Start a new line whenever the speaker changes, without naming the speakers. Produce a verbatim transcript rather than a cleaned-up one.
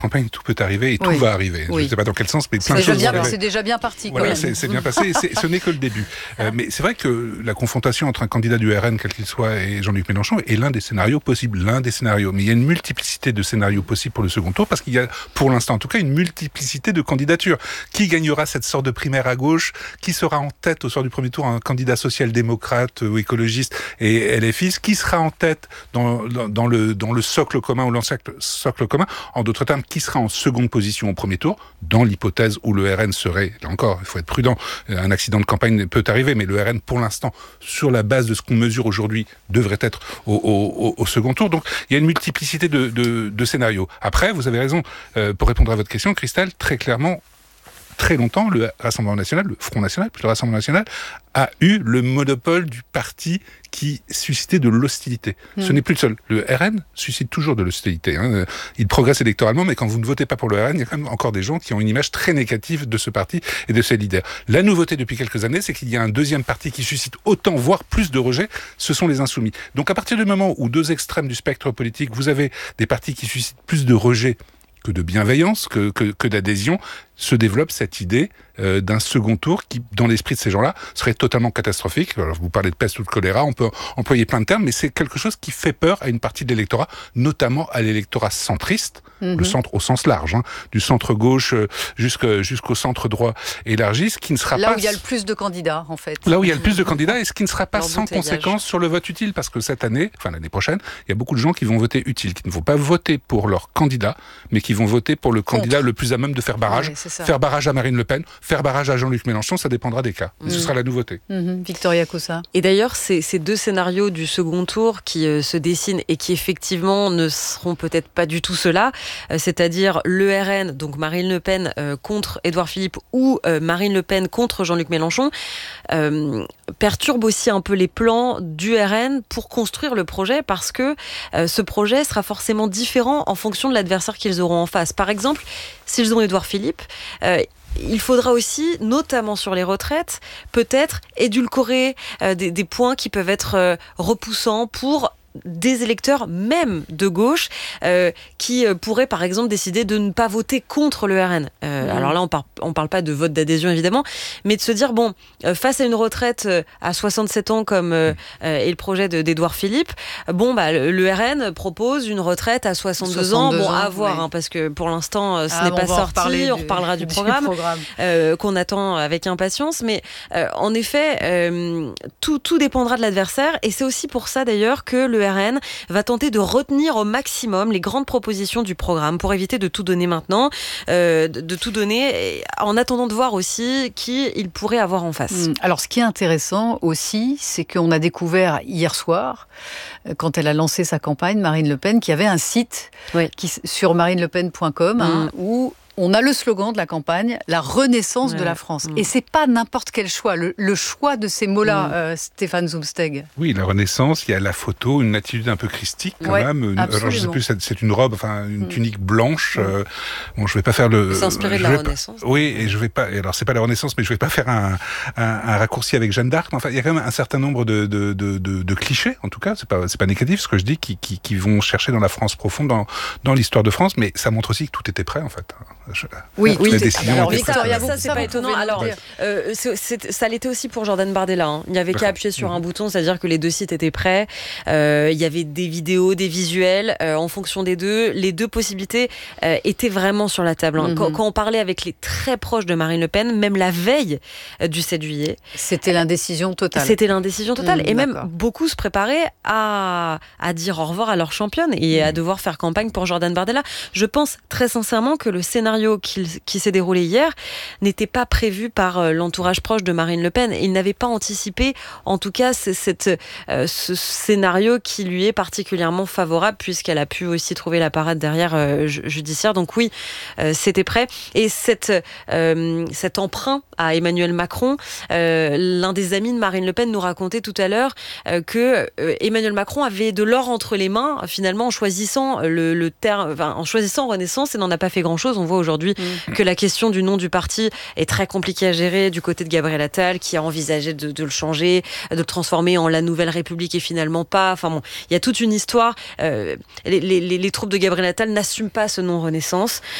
campagne, tout peut arriver et tout
oui.
va arriver.
Oui.
Je ne sais pas dans quel sens, mais plein
c'est
de choses
déjà
vont
bien,
arriver.
C'est déjà bien parti.
Voilà,
quand
c'est,
même.
c'est bien passé. C'est, ce n'est que le début. Euh, mais c'est vrai que la confrontation entre un candidat du R N, quel qu'il soit, et Jean-Luc Mélenchon est l'un des scénarios possibles. L'un des scénarios. Mais il y a une multiplicité de scénarios possibles pour le second tour, parce qu'il y a, pour l'instant en tout cas, une multiplicité de candidatures. Qui gagnera cette sorte de primaire à gauche? Qui sera en tête au soir du premier tour? Un candidat social-démocrate ou écologiste et L F I? Qui sera en tête dans, dans, dans, le, dans le socle commun ou l'ancien socle commun? En d'autres termes, qui sera en seconde position au premier tour, dans l'hypothèse où le R N serait, là encore, il faut être prudent, un accident de campagne peut arriver, mais le R N, pour l'instant, sur la base de ce qu'on mesure aujourd'hui, devrait être au, au, au second tour. Donc, il y a une multiplicité de, de, de scénarios. Après, vous avez raison, euh, pour répondre à votre question, Christelle, très clairement, très longtemps, le Rassemblement national, le Front national, puis le Rassemblement national, a eu le monopole du parti qui suscitait de l'hostilité. Mmh. Ce n'est plus le seul. Le R N suscite toujours de l'hostilité. Hein. Il progresse électoralement, mais quand vous ne votez pas pour le R N, il y a quand même encore des gens qui ont une image très négative de ce parti et de ses leaders. La nouveauté depuis quelques années, c'est qu'il y a un deuxième parti qui suscite autant, voire plus de rejet, ce sont les Insoumis. Donc à partir du moment où deux extrêmes du spectre politique, vous avez des partis qui suscitent plus de rejet que de bienveillance, que, que, que d'adhésion, se développe cette idée euh, d'un second tour qui, dans l'esprit de ces gens-là, serait totalement catastrophique. Alors, vous parlez de peste ou de choléra, on peut employer plein de termes, mais c'est quelque chose qui fait peur à une partie de l'électorat, notamment à l'électorat centriste, mm-hmm. le centre au sens large, hein, du centre-gauche euh, jusqu'au, jusqu'au centre-droit élargi, ce qui ne sera
là
pas...
Là où il y a le plus de candidats, en fait.
Là où il y a le plus de candidats, et ce qui ne sera pas sans conséquence sur le vote utile, parce que cette année, enfin l'année prochaine, il y a beaucoup de gens qui vont voter utile, qui ne vont pas voter pour leur candidat, mais qui vont voter pour le Contre. candidat le plus à même de faire barrage. Ouais, faire barrage à Marine Le Pen, faire barrage à Jean-Luc Mélenchon, ça dépendra des cas. Mmh. Ce sera la nouveauté.
Mmh. Victoria Cossa.
Et d'ailleurs, c'est ces deux scénarios du second tour qui euh, se dessinent et qui effectivement ne seront peut-être pas du tout ceux-là, euh, c'est-à-dire le R N, donc Marine Le Pen euh, contre Édouard Philippe ou euh, Marine Le Pen contre Jean-Luc Mélenchon, euh, perturbe aussi un peu les plans du R N pour construire le projet, parce que euh, ce projet sera forcément différent en fonction de l'adversaire qu'ils auront en face. Par exemple, s'ils ont Édouard Philippe, euh, il faudra aussi, notamment sur les retraites, peut-être édulcorer euh, des, des points qui peuvent être euh, repoussants pour des électeurs même de gauche euh, qui euh, pourraient par exemple décider de ne pas voter contre le R N. Euh, mmh. Alors là on par, on parle pas de vote d'adhésion évidemment, mais de se dire bon, euh, face à une retraite euh, à soixante-sept ans comme euh, euh, est le projet de, d'Édouard Philippe, bon bah le, le R N propose une retraite à soixante-deux ans, bon à voir, oui. hein, parce que pour l'instant euh, ce ah, n'est bon, pas sorti, on reparlera du, du programme, programme. Euh, qu'on attend avec impatience, mais euh, en effet euh, tout, tout dépendra de l'adversaire, et c'est aussi pour ça d'ailleurs que le R N va tenter de retenir au maximum les grandes propositions du programme pour éviter de tout donner maintenant, euh, de, de tout donner en attendant de voir aussi qui il pourrait avoir en face.
Alors ce qui est intéressant aussi, c'est qu'on a découvert hier soir, quand elle a lancé sa campagne, Marine Le Pen, qu'il y avait un site oui. qui, sur marine le pen point com mmh. hein, où on a le slogan de la campagne, la renaissance ouais. de la France. Mmh. Et c'est pas n'importe quel choix. Le, le choix de ces mots-là, mmh. euh, Stéphane Zumsteg.
Oui, la renaissance, il y a la photo, une attitude un peu christique quand ouais, même. Une, alors je sais plus, c'est, c'est une robe, enfin une mmh. tunique blanche. Mmh. Euh, bon, je vais pas faire le.
C'est inspiré de la Renaissance.
Pas, oui, et je vais pas. Alors c'est pas la Renaissance, mais je vais pas faire un, un, un raccourci avec Jeanne d'Arc. Enfin, il y a quand même un certain nombre de, de, de, de, de clichés, en tout cas. C'est pas, c'est pas négatif ce que je dis, qui, qui, qui vont chercher dans la France profonde, dans, dans l'histoire de France, mais ça montre aussi que tout était prêt en fait. Je,
oui, oui.
Alors, Victoria, ça, c'est pas étonnant. Alors, euh, c'est, c'est, ça l'était aussi pour Jordan Bardella. Hein. Il n'y avait qu'à appuyer sur mmh. un bouton, c'est-à-dire que les deux sites étaient prêts. Euh, il y avait des vidéos, des visuels. Euh, en fonction des deux, les deux possibilités euh, étaient vraiment sur la table. Hein. Mmh. Quand, quand on parlait avec les très proches de Marine Le Pen, même la veille euh, du sept juillet,
c'était l'indécision totale.
C'était l'indécision totale. Mmh,
d'accord.
et même beaucoup se préparaient à, à dire au revoir à leur championne et mmh. à devoir faire campagne pour Jordan Bardella. Je pense très sincèrement que le scénario qui, qui s'est déroulé hier n'était pas prévu par l'entourage proche de Marine Le Pen. Il n'avait pas anticipé, en tout cas, c'est, cette, euh, ce scénario qui lui est particulièrement favorable, puisqu'elle a pu aussi trouver la parade derrière euh, judiciaire. Donc oui, euh, c'était prêt. Et cette, euh, cet emprunt à Emmanuel Macron, euh, l'un des amis de Marine Le Pen nous racontait tout à l'heure euh, que euh, Emmanuel Macron avait de l'or entre les mains, finalement, en choisissant le, le terme, enfin, en choisissant Renaissance, et n'en a pas fait grand-chose. On voit aujourd'hui mmh. que la question du nom du parti est très compliquée à gérer du côté de Gabriel Attal, qui a envisagé de, de le changer, de le transformer en la Nouvelle République et finalement pas. Enfin bon, il y a toute une histoire. Euh, les, les, les troupes de Gabriel Attal n'assument pas ce nom Renaissance.